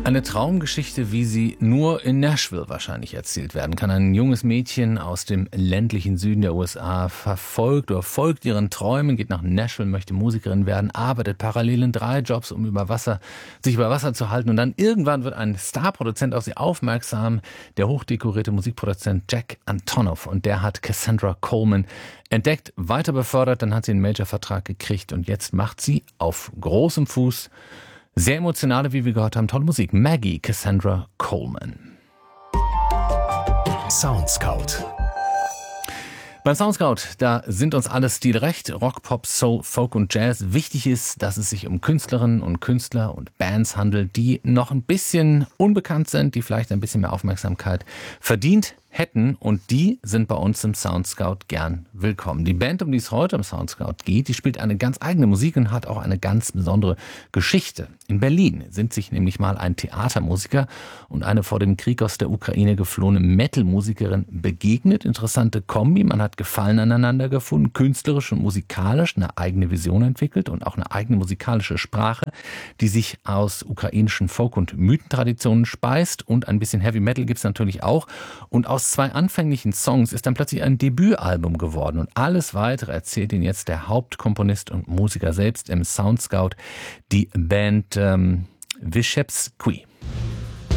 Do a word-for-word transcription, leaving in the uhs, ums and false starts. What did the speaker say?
Eine Traumgeschichte, wie sie nur in Nashville wahrscheinlich erzählt werden kann. Ein junges Mädchen aus dem ländlichen Süden der U S A verfolgt oder folgt ihren Träumen, geht nach Nashville, möchte Musikerin werden, arbeitet parallel in drei Jobs, um über Wasser, sich über Wasser zu halten. Und dann irgendwann wird ein Starproduzent auf sie aufmerksam, der hochdekorierte Musikproduzent Jack Antonoff. Und der hat Cassandra Coleman entdeckt, weiter befördert, dann hat sie einen Major-Vertrag gekriegt und jetzt macht sie auf großem Fuß sehr emotionale, wie wir gehört haben, tolle Musik. Maggie Cassandra Coleman. Soundscout. Beim Soundscout, da sind uns alle Stile recht. Rock, Pop, Soul, Folk und Jazz. Wichtig ist, dass es sich um Künstlerinnen und Künstler und Bands handelt, die noch ein bisschen unbekannt sind, die vielleicht ein bisschen mehr Aufmerksamkeit verdient hätten, und die sind bei uns im Soundscout gern willkommen. Die Band, um die es heute im Soundscout geht, die spielt eine ganz eigene Musik und hat auch eine ganz besondere Geschichte. In Berlin sind sich nämlich mal ein Theatermusiker und eine vor dem Krieg aus der Ukraine geflohene Metal-Musikerin begegnet. Interessante Kombi, man hat Gefallen aneinander gefunden, künstlerisch und musikalisch eine eigene Vision entwickelt und auch eine eigene musikalische Sprache, die sich aus ukrainischen Folk- und Mythentraditionen speist, und ein bisschen Heavy Metal gibt's natürlich auch. Und aus zwei anfänglichen Songs ist dann plötzlich ein Debütalbum geworden, und alles Weitere erzählt Ihnen jetzt der Hauptkomponist und Musiker selbst im Soundscout, die Band ähm, Wyszewski.